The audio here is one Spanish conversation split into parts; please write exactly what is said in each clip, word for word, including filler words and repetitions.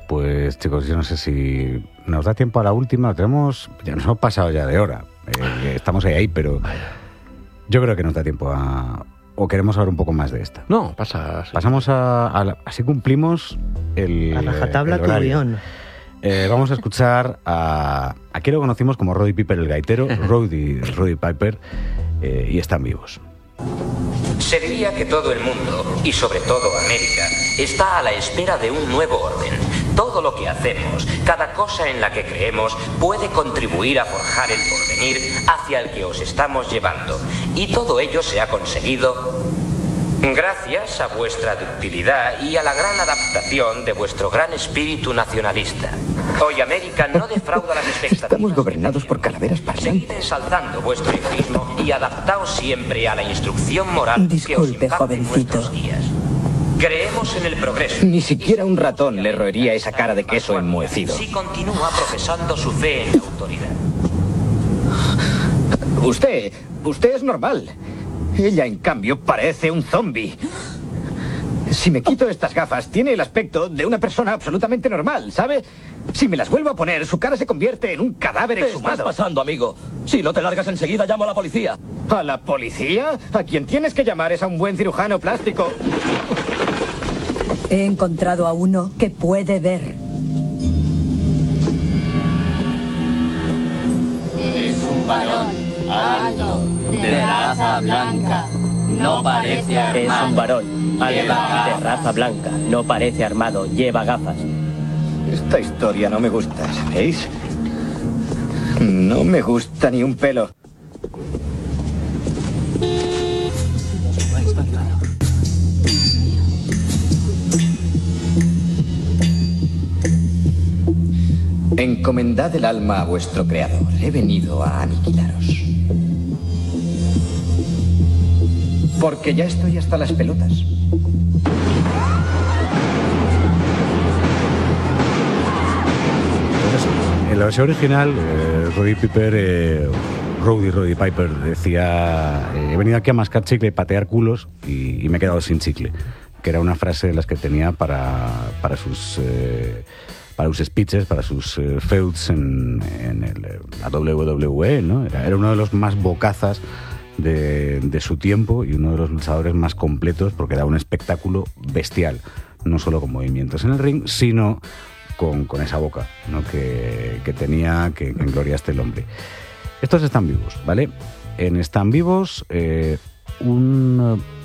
Pues chicos, yo no sé si nos da tiempo a la última. Tenemos, ya nos hemos pasado ya de hora. Eh, estamos ahí, ahí, pero yo creo que nos da tiempo a... ¿O queremos saber un poco más de esta? No, pasa. Sí. Pasamos a, a... Así cumplimos el... A rajatabla el tu guión. Eh, vamos a escuchar a... Aquí lo conocimos como Roddy Piper el gaitero, Roddy, Roddy Piper, eh, y están vivos. Se diría que todo el mundo, y sobre todo América, está a la espera de un nuevo orden. Todo lo que hacemos, cada cosa en la que creemos, puede contribuir a forjar el porvenir hacia el que os estamos llevando. Y todo ello se ha conseguido gracias a vuestra ductilidad y a la gran adaptación de vuestro gran espíritu nacionalista. Hoy América no defrauda las expectativas. Estamos gobernados por calaveras parlantes. Seguid ensalzando vuestro egoísmo y adaptaos siempre a la instrucción moral Disculpe, que os imparten jovencito. nuestros guías. Creemos en el progreso. Ni siquiera un ratón le roería esa cara de queso enmohecido. Si continúa profesando su fe en la autoridad. Usted, usted es normal. Ella, en cambio, parece un zombi. Si me quito estas gafas, tiene el aspecto de una persona absolutamente normal, ¿sabe? Si me las vuelvo a poner, su cara se convierte en un cadáver exhumado. ¿Qué estás pasando, amigo? Si no te largas enseguida, llamo a la policía. ¿A la policía? A quien tienes que llamar es a un buen cirujano plástico. He encontrado a uno que puede ver. Es un varón alto, de raza blanca. No parece armado. Es un varón alto, de raza blanca. No parece armado. Lleva gafas. Esta historia no me gusta, ¿sabéis? No me gusta ni un pelo. Encomendad el alma a vuestro creador. He venido a aniquilaros. Porque ya estoy hasta las pelotas. En la versión original, eh, Roddy Piper, eh, Roddy, Roddy Piper decía: eh, he venido aquí a mascar chicle y patear culos y, y me he quedado sin chicle, que era una frase de las que tenía para, para sus eh, para sus speeches, para sus eh, feuds en, en el, la doble u doble u e, ¿no? Era, era uno de los más bocazas de, de su tiempo y uno de los luchadores más completos, porque daba un espectáculo bestial, no solo con movimientos en el ring, sino Con, con esa boca, ¿no? que, que tenía, que, que engloriaste el hombre. Estos están vivos, ¿vale? En Están Vivos, eh, un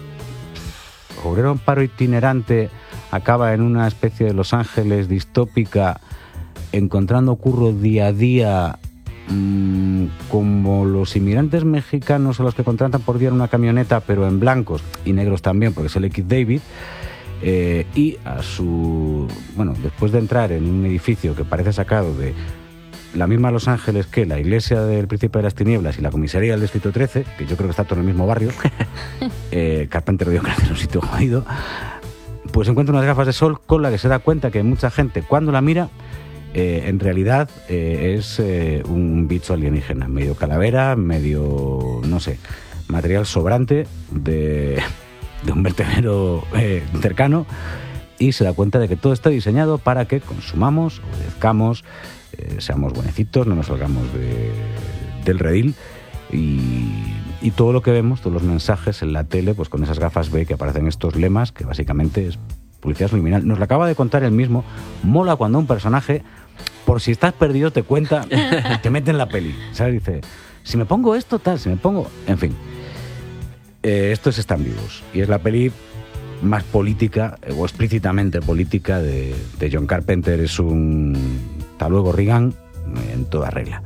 uh, obrero en paro itinerante acaba en una especie de Los Ángeles distópica, encontrando curro día a día, mmm, como los inmigrantes mexicanos a los que contratan por día en una camioneta, pero en blancos y negros también, porque es el Keith David. Eh, y a su... Bueno, después de entrar en un edificio que parece sacado de la misma Los Ángeles que la iglesia del Príncipe de las Tinieblas y la comisaría del Distrito trece, que yo creo que está todo en el mismo barrio, eh, Carpenter dio que es un sitio jodido, pues encuentra unas gafas de sol con las que se da cuenta que mucha gente, cuando la mira, eh, en realidad eh, es eh, un bicho alienígena, medio calavera, medio, no sé, material sobrante de... de un vertedero eh, cercano, y se da cuenta de que todo está diseñado para que consumamos, obedezcamos, eh, seamos buenecitos, no nos salgamos de, del redil, y, y todo lo que vemos, todos los mensajes en la tele, pues con esas gafas ve que aparecen estos lemas, que básicamente es publicidad subliminal. Nos lo acaba de contar él mismo. Mola cuando un personaje, por si estás perdido, te cuenta, te mete en la peli, ¿sabes? Dice, si me pongo esto, tal, si me pongo... En fin. Eh, estos Están Vivos, y es la peli más política, eh, o explícitamente política, de, de John Carpenter. Es un hasta luego Reagan en toda regla.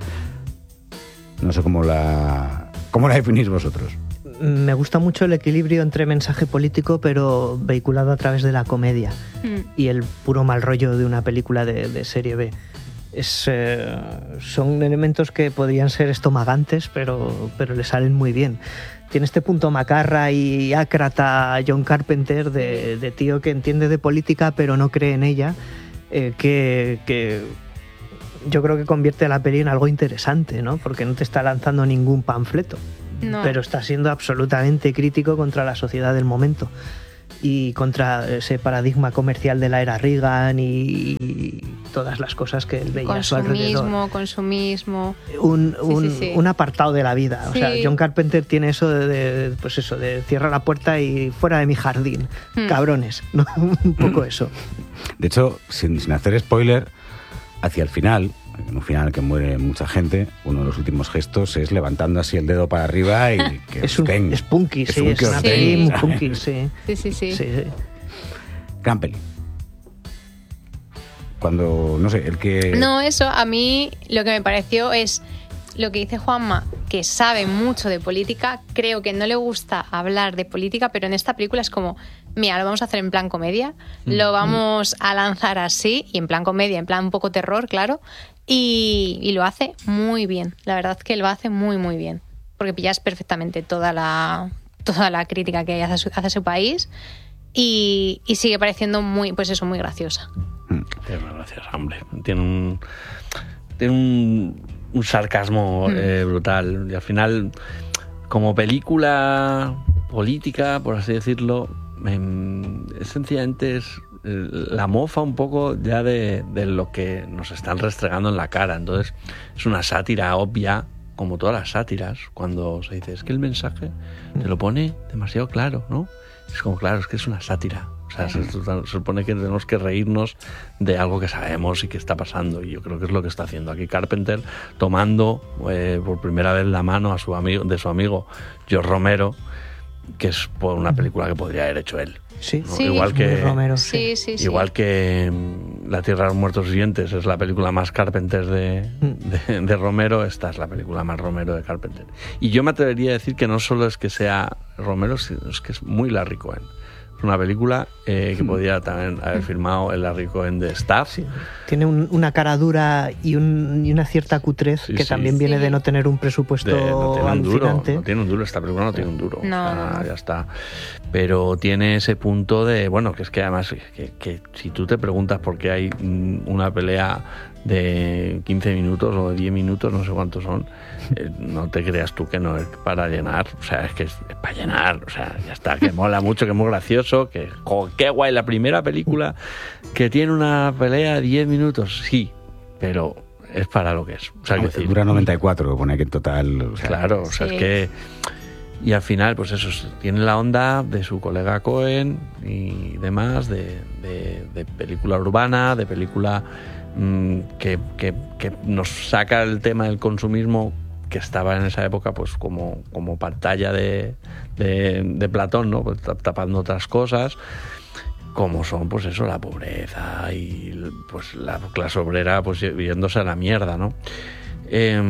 No sé cómo la, cómo la definís vosotros. Me gusta mucho el equilibrio entre mensaje político, pero vehiculado a través de la comedia, mm. y el puro mal rollo de una película de, de serie B. Es, eh, son elementos que podrían ser estomagantes, pero, pero le salen muy bien. Tiene este punto macarra y ácrata John Carpenter de, de tío que entiende de política pero no cree en ella, eh, que, que yo creo que convierte a la peli en algo interesante, ¿no? Porque no te está lanzando ningún panfleto, no. pero está siendo absolutamente crítico contra la sociedad del momento. y contra ese paradigma comercial de la era Reagan y, y todas las cosas que él veía a su alrededor. Consumismo, consumismo. Un, un, sí, sí, sí. un apartado de la vida. O sí. sea, John Carpenter tiene eso de, de, pues eso, de cierra la puerta y fuera de mi jardín. Hmm. Cabrones, ¿no? Un poco eso. De hecho, sin, sin hacer spoiler, hacia el final, en un final que muere mucha gente, uno de los últimos gestos es levantando así el dedo para arriba y que es, un, ven, es punky, es sí, un es una peli muy punky, sí. Sí, sí, sí. sí, sí. Gran peli. Cuando, no sé, el que... No, eso, a mí lo que me pareció es lo que dice Juanma, que sabe mucho de política. Creo que no le gusta hablar de política, pero en esta película es como, mira, lo vamos a hacer en plan comedia, mm. lo vamos a lanzar así, y en plan comedia, en plan un poco terror, claro, y, y lo hace muy bien. La verdad es que lo hace muy, muy bien, porque pillas perfectamente toda la, toda la crítica que hace a su, hace a su país y, y sigue pareciendo muy, pues eso, muy graciosa. Tiene una graciosa, hombre. Tiene un, tiene un, un sarcasmo mm. eh, brutal. Y al final, como película política, por así decirlo, eh, sencillamente es eh, la mofa un poco ya de, de lo que nos están restregando en la cara. Entonces, es una sátira obvia, como todas las sátiras, cuando se dice, es que el mensaje te lo pone demasiado claro, ¿no? Es como, claro, es que es una sátira. O sea, se, se supone que tenemos que reírnos de algo que sabemos y que está pasando. Y yo creo que es lo que está haciendo aquí Carpenter, tomando eh, por primera vez la mano a su amigo, de su amigo George Romero, que es por una película que podría haber hecho él. Sí, ¿no? sí. Igual que Romero, sí, sí, sí. igual que La Tierra de los Muertos Vivientes es la película más Carpenter de, de, de Romero, esta es la película más Romero de Carpenter. Y yo me atrevería a decir que no solo es que sea Romero, sino es que es muy Larry Cohen. Es una película eh, que podía también haber filmado el Larry Cohen de Staff. Sí. Tiene un, una cara dura y, un, y una cierta cutrez sí, que sí. también viene sí. de no tener un presupuesto de, no tiene un duro, alucinante. no tiene un duro, esta película no tiene un duro. No, o sea, no, no. Ya está. Pero tiene ese punto de, bueno, que es que además, que, que si tú te preguntas por qué hay una pelea de quince minutos o de diez minutos, no sé cuántos son, eh, no te creas tú que no es para llenar, o sea, es que es, es para llenar, o sea, ya está, que mola mucho, que es muy gracioso, que jo, qué guay, la primera película que tiene una pelea de diez minutos, sí, pero es para lo que es. O sea, no, que decir, dura noventa y cuatro, pone que en total... O sea, claro, o sea, sí. es que... Y al final, pues eso, tiene la onda de su colega Cohen y demás, de, de, de película urbana, de película mmm, que, que, que nos saca el tema del consumismo que estaba en esa época pues como, como pantalla de, de, de Platón, ¿no? Pues tapando otras cosas, como son, pues eso, la pobreza y pues la clase obrera pues yéndose a la mierda, ¿no? Eh,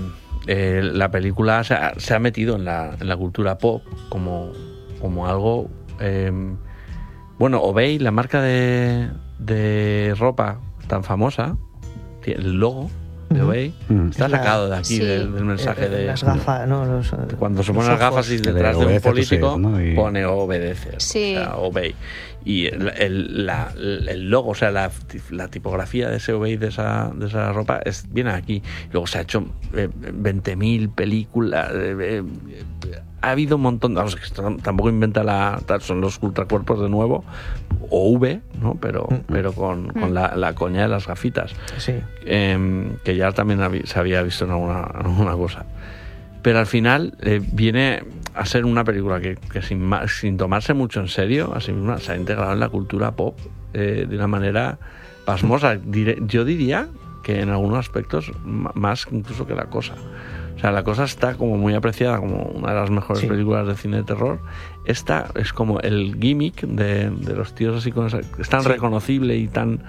Eh, la película se ha, se ha metido en la, en la cultura pop como, como algo... Eh, bueno, Obey, la marca de, de ropa tan famosa, el logo de Obey, uh-huh. está sacado de aquí, sí. del, del mensaje eh, de... Las gafas, ¿no? Los, cuando se ponen las gafas y detrás de un político ser, ¿no? y... pone obedece, sí. o sea, Obey. Y el, el, la, el logo, o sea, la, la tipografía de ese Obey, de esa, de esa ropa, es, viene aquí. Luego se ha hecho eh, veinte mil películas. Eh, eh, ha habido un montón. Vamos, que esto tampoco inventa la. Son los ultracuerpos de nuevo, o V, ¿no? Pero, mm. pero con, con la, la coña de las gafitas. Sí. Eh, que ya también había, se había visto en alguna, alguna cosa. Pero al final eh, viene a ser una película que, que sin, sin tomarse mucho en serio, así mismo se ha integrado en la cultura pop eh, de una manera pasmosa. Diré, yo diría que en algunos aspectos más incluso que La Cosa. O sea, La Cosa está como muy apreciada como una de las mejores sí. películas de cine de terror. Esta es como el gimmick de, de los tíos así con esa, es tan sí. reconocible y tan...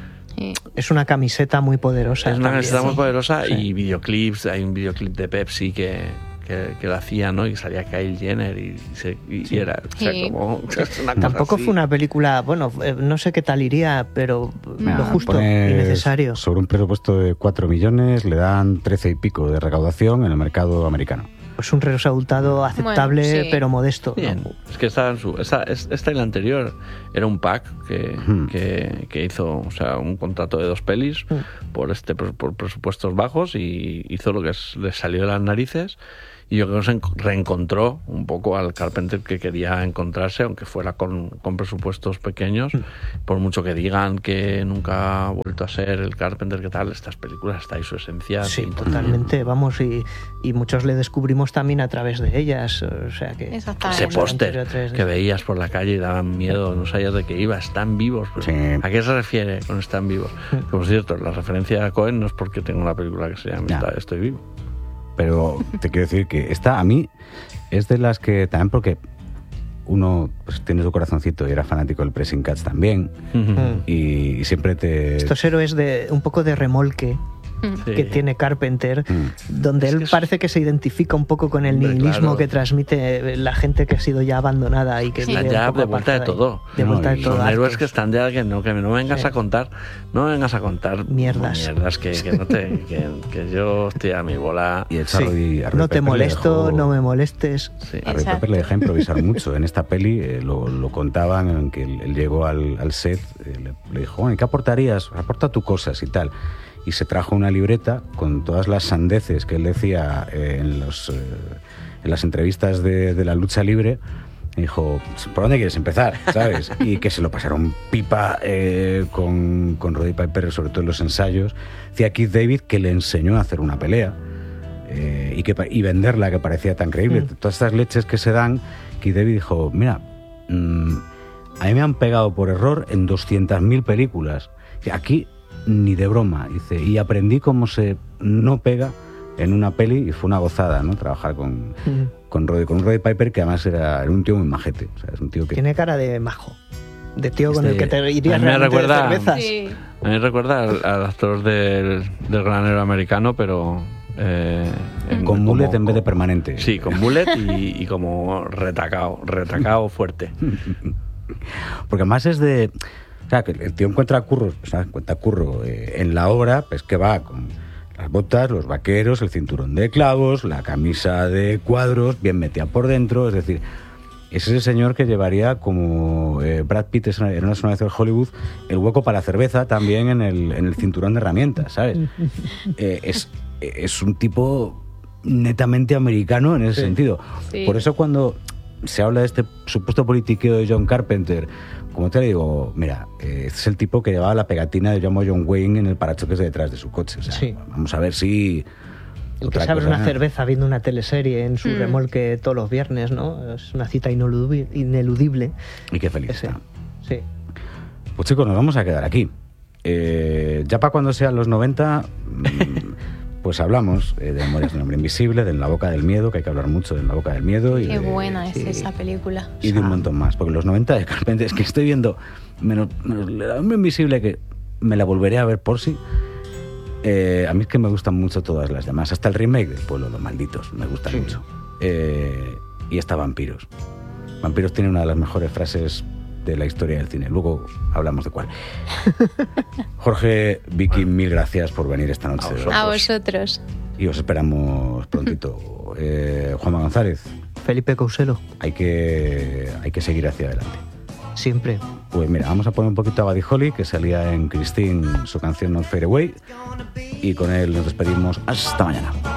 Es una camiseta muy poderosa. Es una también, camiseta ¿sí? muy poderosa sí. y videoclips. Hay un videoclip de Pepsi que, que, que lo hacía, ¿no? Y salía Kylie Jenner y, se, y sí. era... O sea, sí. como, o sea, es una Tampoco cosa así. fue una película... Bueno, no sé qué tal iría, pero no. lo justo y necesario. Sobre un presupuesto de cuatro millones le dan trece y pico de recaudación en el mercado americano. Pues un resultado aceptable, bueno, sí. pero modesto. Bien. ¿no? Es que esta, en su, esta, esta y la anterior era un pack que, mm. que, que hizo, o sea, un contrato de dos pelis mm. por este por presupuestos bajos, y hizo lo que es, le salió de las narices. Y yo creo que se reencontró un poco al Carpenter que quería encontrarse, aunque fuera con, con presupuestos pequeños. Por mucho que digan que nunca ha vuelto a ser el Carpenter que tal, estas películas está ahí su esencia. Sí, totalmente, vamos, y, y muchos le descubrimos también a través de ellas. O sea que ese póster que veías por la calle y daban miedo, no sabías de qué iba, están vivos. Pues, sí. ¿A qué se refiere con están vivos? Que, por cierto, la referencia a Cohen no es porque tengo una película que se llama no. Estoy vivo. Pero te quiero decir que esta a mí es de las que también, porque uno pues, tiene su corazoncito y era fanático del Pressing Catch también, uh-huh. y, y siempre te... Estos héroes de un poco de remolque sí. que tiene Carpenter, mm. donde es él que es... parece que se identifica un poco con el Hombre, nihilismo claro. que transmite la gente que ha sido ya abandonada y que sí. ya de vuelta de todo. De vuelta no, de todo. Son héroes que están de que no, que no vengas sí. a contar, no vengas a contar mierdas, mierdas que, que no te, que, que yo estoy a mi bola. Y el sí. y no te molesto, dejó, no me molestes. Sí. A Roy Pepper le deja improvisar mucho. En esta peli eh, lo, lo contaban, en que él, él llegó al, al set, eh, le, le dijo, bueno, ¿qué aportarías? Aporta tus cosas y tal. Y se trajo una libreta con todas las sandeces que él decía eh, en, los, eh, en las entrevistas de, de la lucha libre. Y dijo, ¿por dónde quieres empezar? ¿Sabes? Y que se lo pasaron pipa eh, con, con Roddy Piper, sobre todo en los ensayos. Decía Keith David que le enseñó a hacer una pelea eh, y, que, y venderla, que parecía tan creíble. Mm. Todas estas leches que se dan, Keith David dijo, mira, mmm, a mí me han pegado por error en doscientas mil películas. Y aquí... ni de broma, dice, y aprendí cómo se no pega en una peli y fue una gozada, ¿no? Trabajar con, uh-huh. con Roddy, con Roddy Piper, que además era, era un tío muy majete, o sea, es un tío que... Tiene cara de majo, de tío este, con el que te irías realmente recuerda, de cervezas. Sí. A mí me recuerda al, al actor del, del Granero Americano, pero... Eh, en, con mullet como, en vez de permanente. Sí, con mullet y, y como retacao, retacao fuerte. Porque además es de... O sea, que el tío encuentra curro, o sea, encuentra curro eh, en la obra, pues que va con las botas, los vaqueros, el cinturón de clavos, la camisa de cuadros, bien metida por dentro, es decir, es ese señor que llevaría, como eh, Brad Pitt en una zona de Hollywood, el hueco para la cerveza también en el, en el cinturón de herramientas, ¿sabes? eh, es, es un tipo netamente americano en ese sí. sentido. Sí. Por eso cuando se habla de este supuesto politiqueo de John Carpenter, como te digo, mira, eh, este es el tipo que llevaba la pegatina de Llamo John Wayne en el parachoques de detrás de su coche. O sea, sí. vamos a ver si... El que se abre una cerveza viendo una teleserie en su mm. remolque todos los viernes, ¿no? Es una cita ineludible. Y qué feliz Ese. está. Sí. Pues chicos, nos vamos a quedar aquí. Eh, ya para cuando sean los noventa... Pues hablamos eh, de Memorias de un hombre invisible, de En la boca del miedo, que hay que hablar mucho de En la boca del miedo. Y Qué de, buena es sí, esa película. Y o sea, de un montón más, porque los noventa de Carpenter, es que estoy viendo menos, menos El hombre invisible, que me la volveré a ver por sí. Eh, a mí es que me gustan mucho todas las demás, hasta el remake del Pueblo de los Malditos, me gusta sí. mucho. Eh, y esta Vampiros. Vampiros tiene una de las mejores frases de la historia del cine. Luego hablamos de cuál. Jorge, Vicky, mil gracias por venir esta noche. A vosotros. A vosotros. Y os esperamos prontito. eh, Juanma González. Felipe Couselo. Hay que, hay que seguir hacia adelante. Siempre. Pues mira, vamos a poner un poquito a Buddy Holly, que salía en Christine su canción Not Fade Away. Y con él nos despedimos. Hasta mañana.